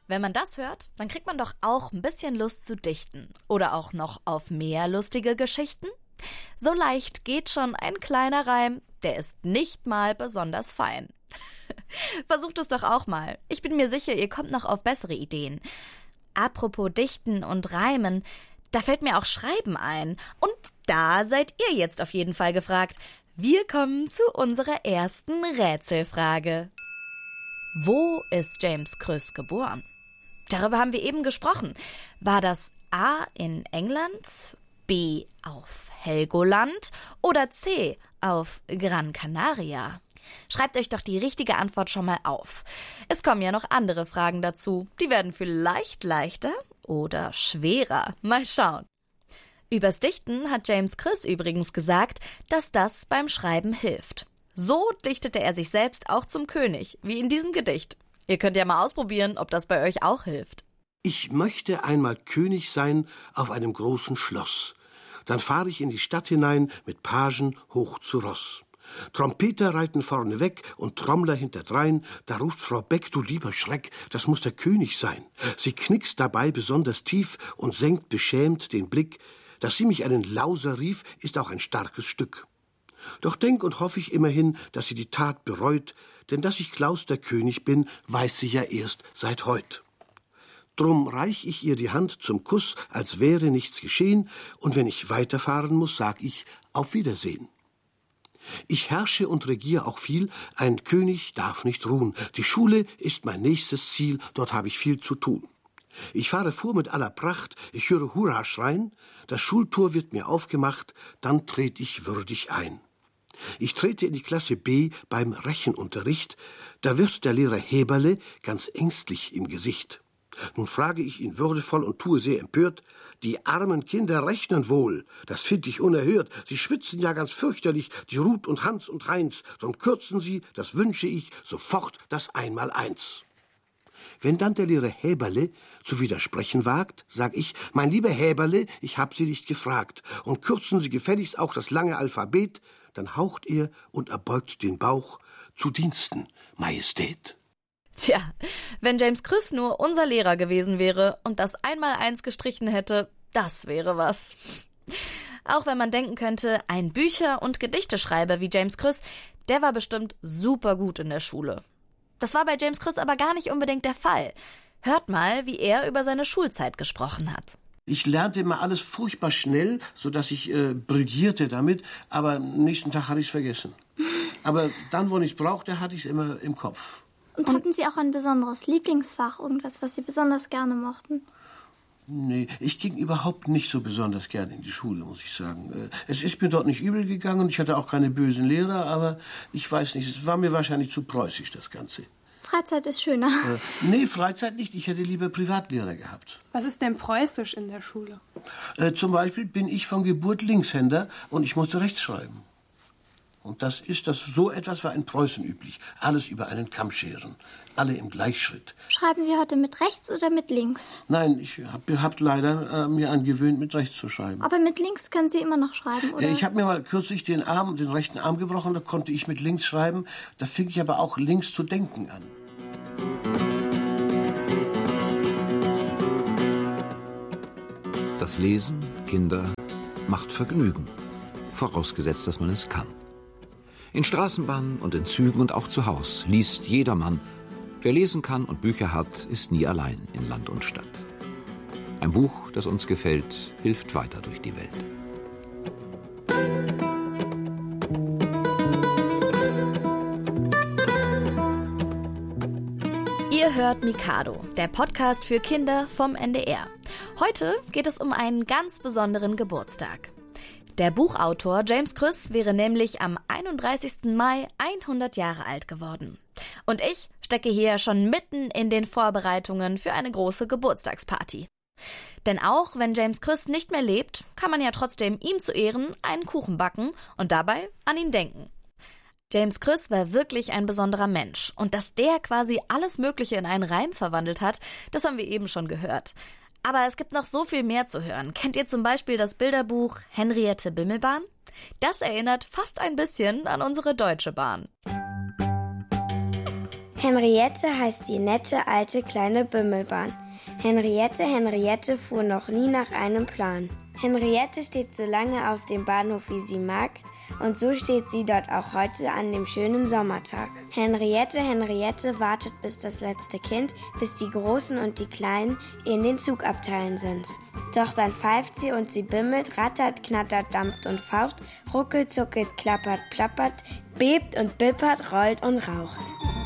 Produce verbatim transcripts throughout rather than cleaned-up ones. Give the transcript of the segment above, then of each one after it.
Wenn man das hört, dann kriegt man doch auch ein bisschen Lust zu dichten. Oder auch noch auf mehr lustige Geschichten. So leicht geht schon ein kleiner Reim, der ist nicht mal besonders fein. Versucht es doch auch mal. Ich bin mir sicher, ihr kommt noch auf bessere Ideen. Apropos Dichten und Reimen, da fällt mir auch Schreiben ein. Und da seid ihr jetzt auf jeden Fall gefragt. Wir kommen zu unserer ersten Rätselfrage. Wo ist James Kröss geboren? Darüber haben wir eben gesprochen. War das A in England, B auf Helgoland oder C auf Gran Canaria? Schreibt euch doch die richtige Antwort schon mal auf. Es kommen ja noch andere Fragen dazu. Die werden vielleicht leichter oder schwerer. Mal schauen. Übers Dichten hat James Kröss übrigens gesagt, dass das beim Schreiben hilft. So dichtete er sich selbst auch zum König, wie in diesem Gedicht. Ihr könnt ja mal ausprobieren, ob das bei euch auch hilft. Ich möchte einmal König sein auf einem großen Schloss. Dann fahre ich in die Stadt hinein mit Pagen hoch zu Ross. Trompeter reiten vorne weg und Trommler hinterdrein. Da ruft Frau Beck, du lieber Schreck, das muss der König sein. Sie knickst dabei besonders tief und senkt beschämt den Blick. Dass sie mich einen Lauser rief, ist auch ein starkes Stück. Doch denk und hoff ich immerhin, dass sie die Tat bereut, denn dass ich Klaus der König bin, weiß sie ja erst seit heut. Drum reich ich ihr die Hand zum Kuss, als wäre nichts geschehen, und wenn ich weiterfahren muss, sag ich auf Wiedersehen. Ich herrsche und regier auch viel, ein König darf nicht ruhen. Die Schule ist mein nächstes Ziel, dort habe ich viel zu tun. Ich fahre vor mit aller Pracht, ich höre Hurra schreien, das Schultor wird mir aufgemacht, dann tret ich würdig ein. Ich trete in die Klasse B beim Rechenunterricht, da wird der Lehrer Häberle ganz ängstlich im Gesicht. Nun frage ich ihn würdevoll und tue sehr empört, die armen Kinder rechnen wohl, das find ich unerhört, sie schwitzen ja ganz fürchterlich, die Ruth und Hans und Heinz, drum kürzen sie, das wünsche ich, sofort das Einmaleins. Wenn dann der Lehrer Häberle zu widersprechen wagt, sag ich, mein lieber Häberle, ich hab Sie nicht gefragt, und kürzen Sie gefälligst auch das lange Alphabet, dann haucht er und erbeugt den Bauch, zu Diensten, Majestät. Tja, wenn James Kröss nur unser Lehrer gewesen wäre und das Einmaleins gestrichen hätte, das wäre was. Auch wenn man denken könnte, ein Bücher- und Gedichteschreiber wie James Kröss, der war bestimmt super gut in der Schule. Das war bei James Kröss aber gar nicht unbedingt der Fall. Hört mal, wie er über seine Schulzeit gesprochen hat. Ich lernte immer alles furchtbar schnell, sodass ich äh, brillierte damit, aber am nächsten Tag hatte ich es vergessen. Aber dann, wo ich es brauchte, hatte ich es immer im Kopf. Und hatten Sie auch ein besonderes Lieblingsfach, irgendwas, was Sie besonders gerne mochten? Nee, ich ging überhaupt nicht so besonders gerne in die Schule, muss ich sagen. Es ist mir dort nicht übel gegangen und ich hatte auch keine bösen Lehrer, aber ich weiß nicht, es war mir wahrscheinlich zu preußisch, das Ganze. Freizeit ist schöner. Äh, nee, Freizeit nicht, ich hätte lieber Privatlehrer gehabt. Was ist denn preußisch in der Schule? Äh, zum Beispiel bin ich von Geburt Linkshänder und ich musste rechts schreiben. Und das ist das so etwas war in Preußen üblich. Alles über einen Kamm scheren. Alle im Gleichschritt. Schreiben Sie heute mit rechts oder mit links? Nein, ich habe hab leider äh, mir angewöhnt, mit rechts zu schreiben. Aber mit links können Sie immer noch schreiben, oder? Ja, ich habe mir mal kürzlich den Arm, den rechten Arm gebrochen, da konnte ich mit links schreiben. Da fing ich aber auch links zu denken an. Das Lesen, Kinder, macht Vergnügen. Vorausgesetzt, dass man es kann. In Straßenbahnen und in Zügen und auch zu Haus liest jedermann. Wer lesen kann und Bücher hat, ist nie allein in Land und Stadt. Ein Buch, das uns gefällt, hilft weiter durch die Welt. Ihr hört Mikado, der Podcast für Kinder vom N D R. Heute geht es um einen ganz besonderen Geburtstag. Der Buchautor James Kröss wäre nämlich am einunddreißigsten Mai hundert Jahre alt geworden. Und ich stecke hier schon mitten in den Vorbereitungen für eine große Geburtstagsparty. Denn auch wenn James Kröss nicht mehr lebt, kann man ja trotzdem ihm zu Ehren einen Kuchen backen und dabei an ihn denken. James Kröss war wirklich ein besonderer Mensch. Und dass der quasi alles Mögliche in einen Reim verwandelt hat, das haben wir eben schon gehört. Aber es gibt noch so viel mehr zu hören. Kennt ihr zum Beispiel das Bilderbuch Henriette Bimmelbahn? Das erinnert fast ein bisschen an unsere Deutsche Bahn. Henriette heißt die nette, alte, kleine Bimmelbahn. Henriette, Henriette fuhr noch nie nach einem Plan. Henriette steht so lange auf dem Bahnhof, wie sie mag, und so steht sie dort auch heute an dem schönen Sommertag. Henriette, Henriette wartet bis das letzte Kind, bis die Großen und die Kleinen in den Zugabteilen sind. Doch dann pfeift sie und sie bimmelt, rattert, knattert, dampft und faucht, ruckelt, zuckelt, klappert, plappert, bebt und bippert, rollt und raucht.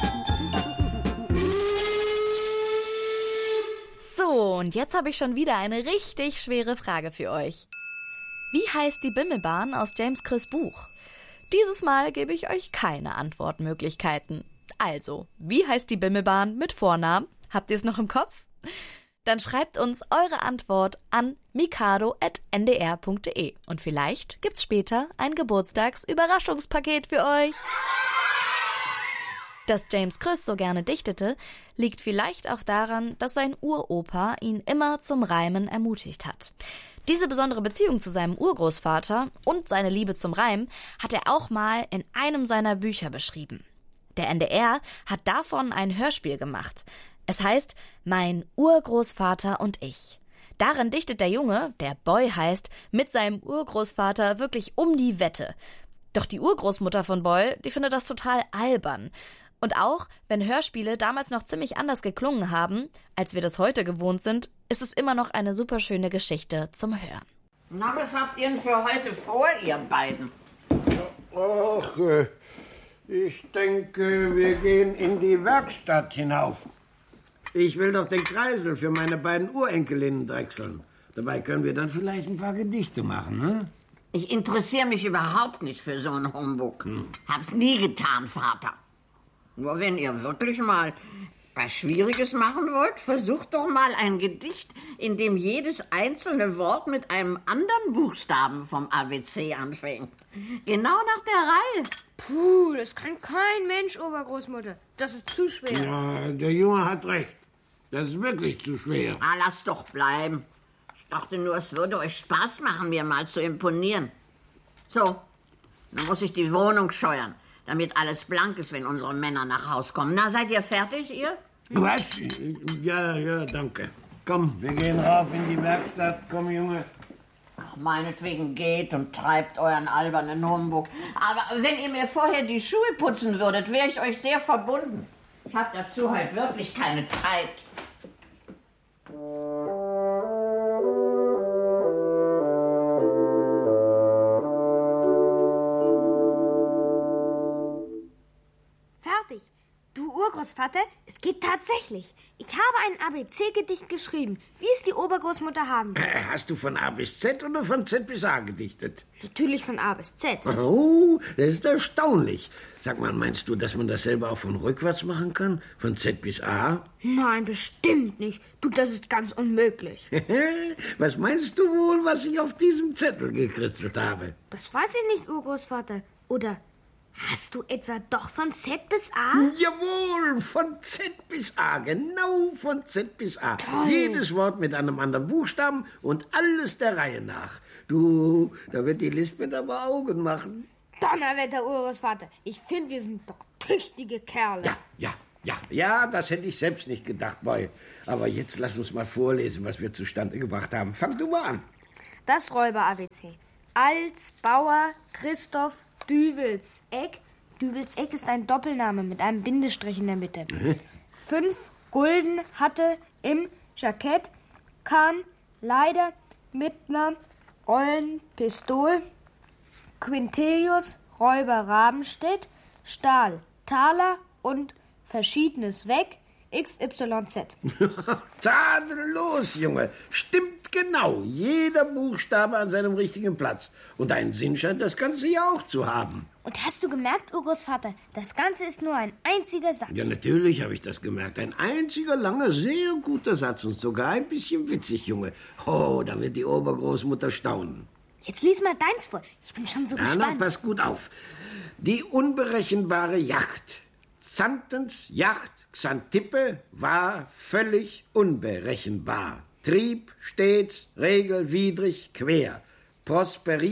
So, und jetzt habe ich schon wieder eine richtig schwere Frage für euch. Wie heißt die Bimmelbahn aus James Krüss Buch? Dieses Mal gebe ich euch keine Antwortmöglichkeiten. Also, wie heißt die Bimmelbahn mit Vornamen? Habt ihr es noch im Kopf? Dann schreibt uns eure Antwort an mikado at n d r punkt d e und vielleicht gibt's später ein Geburtstagsüberraschungspaket für euch. Dass James Krüss so gerne dichtete, liegt vielleicht auch daran, dass sein Uropa ihn immer zum Reimen ermutigt hat. Diese besondere Beziehung zu seinem Urgroßvater und seine Liebe zum Reim hat er auch mal in einem seiner Bücher beschrieben. Der N D R hat davon ein Hörspiel gemacht. Es heißt »Mein Urgroßvater und ich«. Darin dichtet der Junge, der Boy heißt, mit seinem Urgroßvater wirklich um die Wette. Doch die Urgroßmutter von Boy, die findet das total albern. Und auch, wenn Hörspiele damals noch ziemlich anders geklungen haben, als wir das heute gewohnt sind, ist es immer noch eine super schöne Geschichte zum Hören. Na, was habt ihr denn für heute vor, ihr beiden? Ach, äh, ich denke, wir gehen in die Werkstatt hinauf. Ich will doch den Kreisel für meine beiden Urenkelinnen drechseln. Dabei können wir dann vielleicht ein paar Gedichte machen, ne? Ich interessiere mich überhaupt nicht für so einen Humbug. Hm. Hab's nie getan, Vater. Nur wenn ihr wirklich mal was Schwieriges machen wollt, versucht doch mal ein Gedicht, in dem jedes einzelne Wort mit einem anderen Buchstaben vom A B C anfängt. Genau nach der Reihe. Puh, das kann kein Mensch, Obergroßmutter. Das ist zu schwer. Ja, der Junge hat recht. Das ist wirklich zu schwer. Ah, lass doch bleiben. Ich dachte nur, es würde euch Spaß machen, mir mal zu imponieren. So, dann muss ich die Wohnung scheuern, damit alles blank ist, wenn unsere Männer nach Haus kommen. Na, seid ihr fertig, ihr? Was? Ja, ja, danke. Komm, wir gehen rauf in die Werkstatt. Komm, Junge. Ach, meinetwegen geht und treibt euren albernen Humbug. Aber wenn ihr mir vorher die Schuhe putzen würdet, wäre ich euch sehr verbunden. Ich habe dazu halt wirklich keine Zeit. Fertig. Du Urgroßvater, es geht tatsächlich. Ich habe ein A B C-Gedicht geschrieben, wie es die Obergroßmutter haben will. Äh, hast du von A bis Z oder von Z bis A gedichtet? Natürlich von A bis Z. Oh, das ist erstaunlich. Sag mal, meinst du, dass man das selber auch von rückwärts machen kann? Von Z bis A? Nein, bestimmt nicht. Du, das ist ganz unmöglich. Was meinst du wohl, was ich auf diesem Zettel gekritzelt habe? Das weiß ich nicht, Urgroßvater. Oder hast du etwa doch von Z bis A? Jawohl, von Z bis A, genau von Z bis A. Toll. Jedes Wort mit einem anderen Buchstaben und alles der Reihe nach. Du, da wird die Lisbeth aber Augen machen. Donnerwetter, Urgroßvater. Ich finde, wir sind doch tüchtige Kerle. Ja, ja, ja, ja, das hätte ich selbst nicht gedacht, Boy. Aber jetzt lass uns mal vorlesen, was wir zustande gebracht haben. Fang du mal an. Das Räuber-A B C. Als, Bauer, Christoph, Düvelseck. Düvelseck ist ein Doppelname mit einem Bindestrich in der Mitte. Mhm. Fünf Gulden hatte im Jackett, kam leider mit ner ollen Pistol. Quintilius, Räuber Rabenstedt, stahl Taler und Verschiedenes weg, X Y Z. Tadellos, Junge. Stimmt genau. Jeder Buchstabe an seinem richtigen Platz. Und einen Sinn scheint das Ganze ja auch zu haben. Und hast du gemerkt, Urgroßvater, das Ganze ist nur ein einziger Satz. Ja, natürlich habe ich das gemerkt. Ein einziger, langer, sehr guter Satz und sogar ein bisschen witzig, Junge. Oh, da wird die Obergroßmutter staunen. Jetzt lies mal deins vor. Ich bin schon so ja, gespannt. Na, pass gut auf. Die unberechenbare Yacht. Xantens Yacht Xantippe war völlig unberechenbar. Trieb stets regelwidrig quer.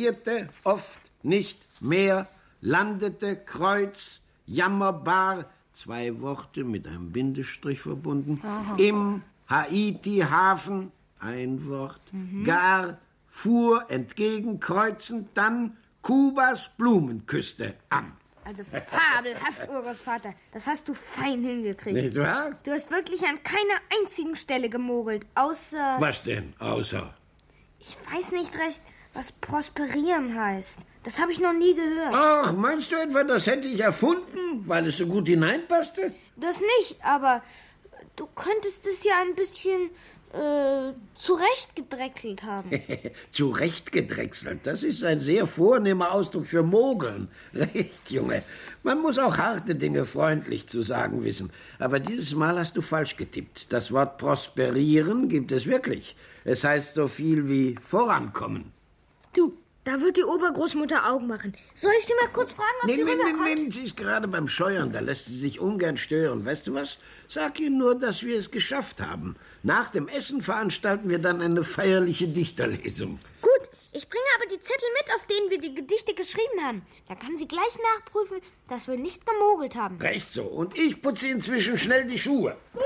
Prosperierte oft nicht mehr. Landete kreuz jammerbar zwei Worte mit einem Bindestrich verbunden. Aha. Im Haiti-Hafen, ein Wort. Mhm. Gar, fuhr entgegen, kreuzend, dann Kubas Blumenküste an. Also fabelhaft, Urgroßvater. Das hast du fein hingekriegt. Nicht wahr? Du hast wirklich an keiner einzigen Stelle gemogelt, außer... Was denn, außer? Ich weiß nicht recht, was prosperieren heißt. Das habe ich noch nie gehört. Ach, meinst du etwa, das hätte ich erfunden, weil es so gut hineinpasste? Das nicht, aber du könntest es ja ein bisschen äh, zurechtgedrechselt haben. Zurechtgedrechselt, das ist ein sehr vornehmer Ausdruck für Mogeln. Recht, Junge. Man muss auch harte Dinge freundlich zu sagen wissen. Aber dieses Mal hast du falsch getippt. Das Wort prosperieren gibt es wirklich. Es heißt so viel wie vorankommen. Du, da wird die Obergroßmutter Augen machen. Soll ich sie mal kurz fragen, ob nee, sie nee, rüberkommt? Nee, nee, sie ist gerade beim Scheuern. Da lässt sie sich ungern stören. Weißt du was? Sag ihr nur, dass wir es geschafft haben. Nach dem Essen veranstalten wir dann eine feierliche Dichterlesung. Gut, ich bringe aber die Zettel mit, auf denen wir die Gedichte geschrieben haben. Da kann sie gleich nachprüfen, dass wir nicht gemogelt haben. Recht so. Und ich putze inzwischen schnell die Schuhe. Gut.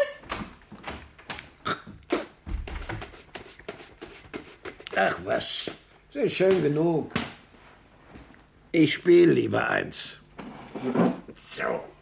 Ach was, das ist schön genug. Ich spiele lieber eins. So.